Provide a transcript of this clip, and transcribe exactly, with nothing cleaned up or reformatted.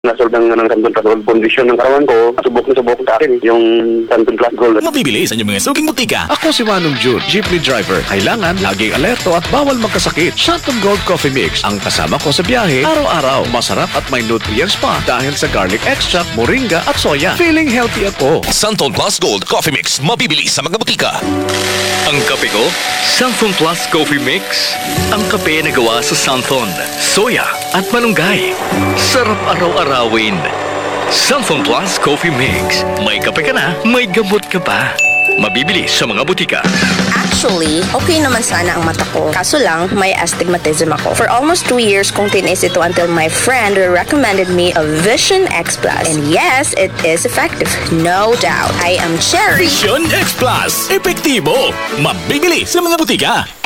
Nasolve ng, ng Santon Plus Gold. Kondisyon ng katawan ko, subok na subok sa akin yung Santon Plus Gold. Mabibili sa inyong mga suking butika. Ako si Manong June, jeepney driver. Kailangan laging alerto at bawal magkasakit. Santon Gold Coffee Mix ang kasama ko sa biyahe araw-araw. Masarap at may nutrients pa dahil sa garlic extract, moringa at soya. Feeling healthy ako. Santon Plus Gold Coffee Mix. Mabibili sa mga butika. Ang kape ko, Santon Plus Coffee Mix. Ang kape na gawa sa Santon, soya at malunggay. Sarap araw-arawin. Santon Plus Coffee Mix. May kape ka na, may gamot ka pa. Mabibili sa mga butika. Actually, okay naman sana ang mata ko. Kaso lang, may astigmatism ako. For almost two years kong tinis ito until my friend recommended me a Vision X Plus. And yes, it is effective. No doubt. I am Cherry. Vision X Plus. Epektibo. Mabibili sa mga butika.